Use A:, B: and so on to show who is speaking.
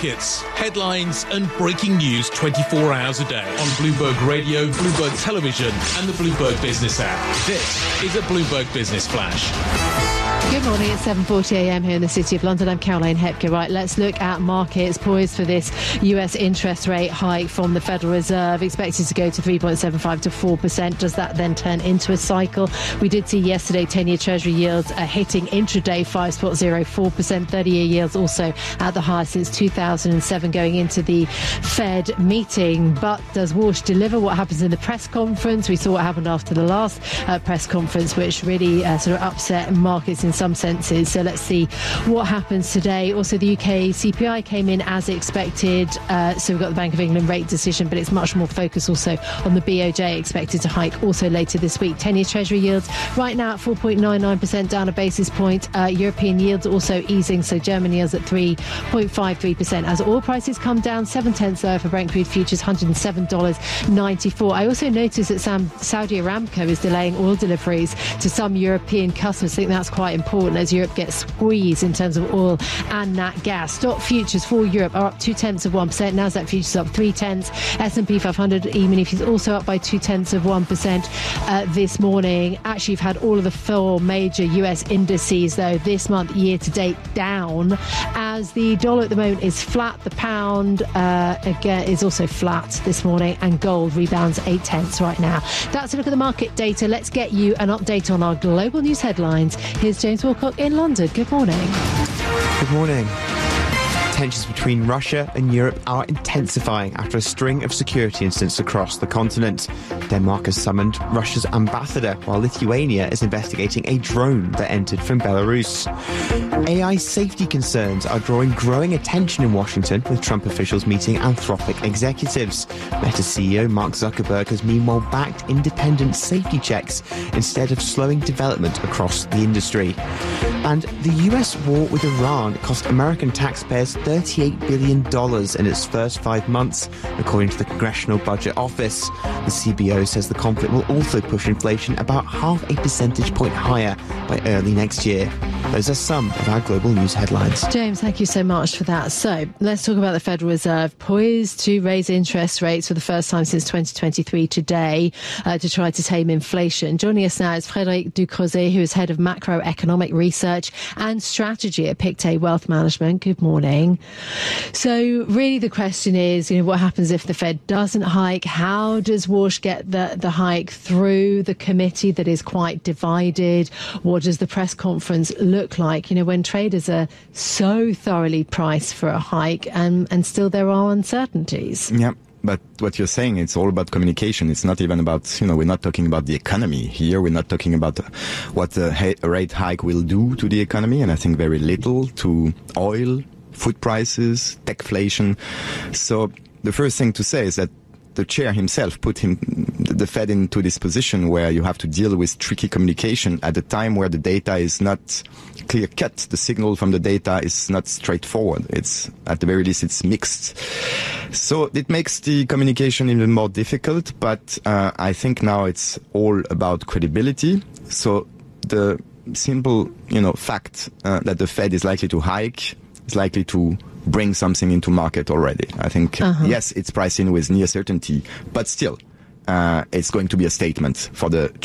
A: markets, headlines and breaking news 24 hours a day on Bloomberg Radio, Bloomberg Television and the Bloomberg Business app. This is a Bloomberg Business Flash.
B: Good morning, it's 7:40am here in the City of London. I'm Caroline Hepker. Right, let's look at markets poised for this US interest rate hike from the Federal Reserve, expected to go to 3.75 to 4%. Does that then turn into a cycle? We did see yesterday 10-year Treasury yields hitting intraday 5.04%, 30-year yields also at the highest since 2007 going into the Fed meeting. But does Walsh deliver? What happens in the press conference? We saw what happened after the last press conference, which really sort of upset markets in some senses. So let's see what happens today. Also, the UK CPI came in as expected. So we've got the Bank of England rate decision, but it's much more focused also on the BOJ, expected to hike also later this week. 10-year Treasury yields right now at 4.99%, down a basis point. European yields also easing, so German yields at 3.53%. As oil prices come down, 0.7 lower for Brent crude futures, $107.94. I also noticed that Saudi Aramco is delaying oil deliveries to some European customers. I think that's quite important as Europe gets squeezed in terms of oil and nat gas. Stock futures for Europe are up 0.2%. Nasdaq futures up 0.3. S&P 500 E-mini is also up by 0.2% this morning. Actually, you've had all of the four major US indices though this month year to date down, as the dollar at the moment is flat. The pound again is also flat this morning, and gold rebounds 0.8 right now. That's a look at the market data. Let's get you an update on our global news headlines. Here's James Wilcock in London. Good morning.
C: Good morning. Tensions between Russia and Europe are intensifying after a string of security incidents across the continent. Denmark has summoned Russia's ambassador, while Lithuania is investigating a drone that entered from Belarus. AI safety concerns are drawing growing attention in Washington, with Trump officials meeting Anthropic executives. Meta CEO Mark Zuckerberg has meanwhile backed independent safety checks instead of slowing development across the industry. And the US war with Iran cost American taxpayers $38 billion in its first 5 months, according to the Congressional Budget Office. The CBO says the conflict will also push inflation about 0.5 percentage point higher by early next year. Those are some of our global news headlines.
B: James, thank you so much for that. So let's talk about the Federal Reserve, poised to raise interest rates for the first time since 2023 today to try to tame inflation. Joining us now is Frédéric Ducrozet, who is head of macroeconomic research and strategy at Pictet Wealth Management. Good morning. So really the question is, what happens if the Fed doesn't hike? How does Walsh get the hike through the committee that is quite divided? What does the press conference look like, when traders are so thoroughly priced for a hike and still there are uncertainties?
D: Yeah. But what you're saying, it's all about communication. It's not even about, we're not talking about the economy here. We're not talking about what a rate hike will do to the economy. And I think very little to oil, food prices, techflation. So the first thing to say is that the chair himself put the Fed into this position where you have to deal with tricky communication at a time where the data is not clear cut. The signal from the data is not straightforward. It's, at the very least, it's mixed. So it makes the communication even more difficult, but I think now it's all about credibility. So the simple, fact that the Fed is likely to hike is likely to bring something into market already. I think, yes, it's priced in with near certainty, but still, it's going to be a statement for the